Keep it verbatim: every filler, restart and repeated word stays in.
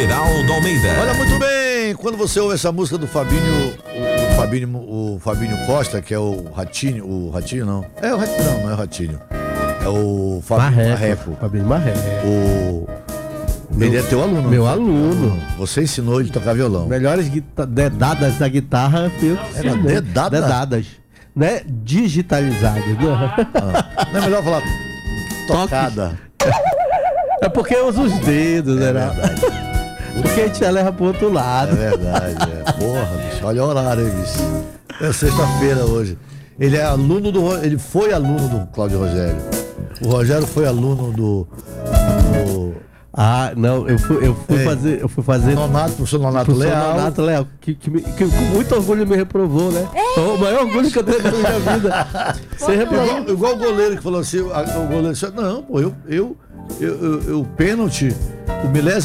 Geraldo Almeida. Olha, muito bem, quando você ouve essa música do Fabinho, o, o Fabinho, o Fabinho Costa, que é o Ratinho, o Ratinho não, é o Ratinho, não, não é o Ratinho, é o Fabinho Marreco. Fabinho Marreco. O... Ele é teu aluno. Meu aluno. Você ensinou ele a tocar violão. Melhores guita- dedadas da guitarra, eu Era dedada? Dedadas. Né? Digitalizadas. Ah, não é melhor falar tocada. É porque eu uso os dedos, É né? verdade. Porque a gente já leva pro outro É lado. verdade, é. Porra, bicho, olha o horário aí, bicho. É sexta-feira hoje. Ele é aluno do. Ele foi aluno do Cláudio Rogério. O Rogério foi aluno do. do Ah, não, eu fui, eu fui Ei, fazer. Eu fui fazer. Nonato, professor Nonato Professor Leal. Nonato Leal, que, que, me- que com muito orgulho me reprovou, né? Foi o maior orgulho que eu tenho na minha vida. Você reprovou. Igual, igual o goleiro que falou assim, a- o goleiro disse, não, pô, eu, eu, eu, eu, eu pênalti, o milésimo